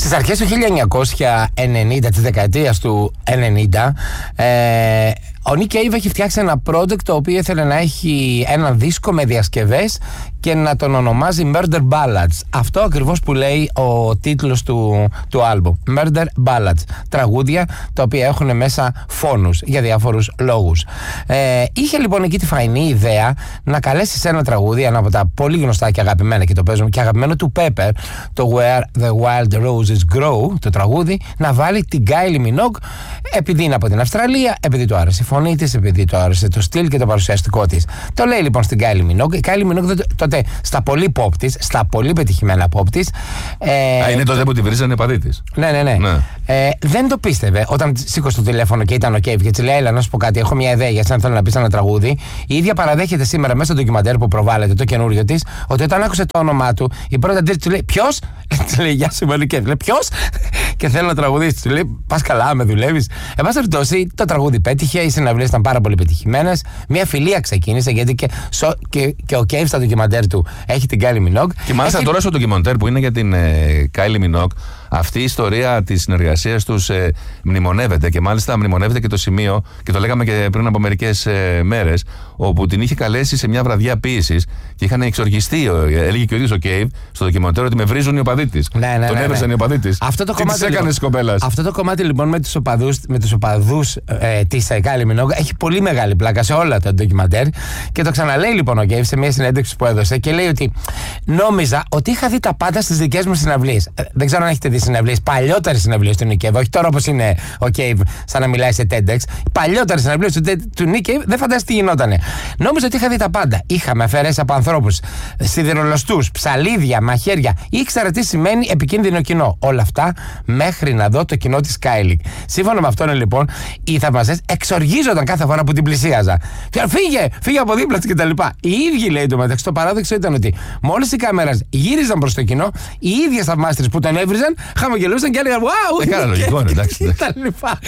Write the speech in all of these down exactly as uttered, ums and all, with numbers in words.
Στις αρχές του χίλια εννιακόσια ενενήντα, της δεκαετίας του ενενήντα, ε, ο Nick Cave έχει φτιάξει ένα project το οποίο ήθελε να έχει ένα δίσκο με διασκευές και να τον ονομάζει Murder Ballads. Αυτό ακριβώς που λέει ο τίτλος του, του άλμπου. Murder Ballads. Τραγούδια τα οποία έχουν μέσα φόνους για διάφορους λόγους. Ε, είχε λοιπόν εκεί τη φαϊνή ιδέα να καλέσει σε ένα τραγούδι, ένα από τα πολύ γνωστά και αγαπημένα και το παίζουμε και αγαπημένο του Pepper, το Where the Wild Roses Grow, το τραγούδι, να βάλει την Kylie Minogue, επειδή είναι από την Αυστραλία, επειδή του άρεσε η φωνή της, επειδή του άρεσε το στυλ και το παρουσιαστικό της. Το λέει λοιπόν στην Kylie Minogue. Η Kylie Minogue τότε στα πολύ pop της, στα πολύ πετυχημένα pop της. Ε, Α, είναι τότε που τη βρίζανε οι παδί της. Ναι, ναι, ναι. ναι. Ε, δεν το πίστευε όταν σήκωσε το τηλέφωνο και ήταν ο Cave και της λέει: Έλα, να σου πω κάτι, έχω μια ιδέα για σένα, θέλω να πεις ένα τραγούδι. Η ίδια παραδέχεται σήμερα μέσα στο ντοκιμαντέρ που προβάλλεται, το καινούριο της, ότι όταν άκουσε το όνομά του, η πρώτη αντίθεση του λέει: Ποιος? Της λέει: Γεια σου, είμαι ο Cave. Λέει: Ποιος? Και θέλω να τραγουδήσει. Του λέει: Πας καλά, με δουλεύεις. Εν πάση περιπτώσει, το τραγούδι πέτυχε, οι συναυλίες ήταν πάρα πολύ πετυχημένες. Μια φιλία ξεκίνησε γιατί και, so, και, και ο Cave στα ντοκιμαντέρ του έχει την Kylie Minogue. Και μάλιστα έχει... τώρα στο ντοκιμαντέρ που είναι για την ε, Kylie Minogue, αυτή η ιστορία της συνεργασίας τους ε, μνημονεύεται και μάλιστα μνημονεύεται και το σημείο, και το λέγαμε και πριν από μερικές ε, μέρες, όπου την είχε καλέσει σε μια βραδιά ποίησης και είχαν εξοργιστεί, έλεγε και ο ίδιος ο Cave στο ντοκιμαντέρ, ότι με βρίζουν οι οπαδοί της. Ναι, ναι, τον ναι, έβρισαν ναι. οι οπαδοί της. Αυτό το τι κομμάτι, της έκανες λοιπόν, κοπέλας. Αυτό το κομμάτι λοιπόν με τους οπαδούς, με τους οπαδούς ε, της Kylie Minogue έχει πολύ μεγάλη πλάκα σε όλα τα ντοκιμαντέρ και το ξαναλέει λοιπόν ο Cave σε μια συνέντευξη που έδωσε και λέει ότι νόμιζα ότι είχα δει τα πάντα στις δικές μου συναυλίες. Ε, δεν ξέρω αν έχετε δει συναυλίες, παλιότερες συναυλίες του Nick Cave, όχι τώρα όπως είναι ο Cave σαν να μιλάει σε TEDx. Παλιότερες συναυλίες του, του Nick Cave δεν φαντάζεσαι τι γινότανε. Νόμιζα ότι είχα δει τα πάντα. Είχαμε αφαιρέσει από ανθρώπους σιδηρολοστούς, ψαλίδια, μαχαίρια. Ήξερα τι σημαίνει επικίνδυνο κοινό. Όλα αυτά μέχρι να δω το κοινό της Kylie. Σύμφωνα με αυτόν λοιπόν, οι θαυμαστές εξοργίζονταν κάθε φορά που την πλησίαζα. Φύγε, φύγε από δίπλα της κτλ. Οι ίδιοι λέει το μεταξύ. Το παράδοξο ήταν ότι μόλις οι κάμερες γύριζαν προς το κοινό, οι ίδιες θαυμάστρες που τον έβριζαν χαμογελούσαν και έλεγαν Wow! Έκανα λογικό, εντάξει. Ήταν λοιπά.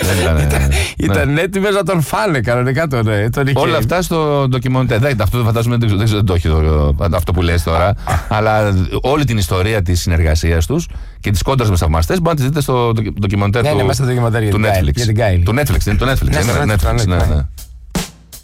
Ήταν έτοιμες να τον φάνε κανονικά τον Nick. Όλα αυτά στο ντοκιμαντέρ. Αυτό το φαντάζομαι δεν το έχει αυτό που λες τώρα. Αλλά όλη την ιστορία της συνεργασίας τους και τις κόντρας με θαυμαστές μπορείτε να τη δείτε στο ντοκιμαντέρ του Netflix. Του Netflix. Του Netflix, είναι το Netflix.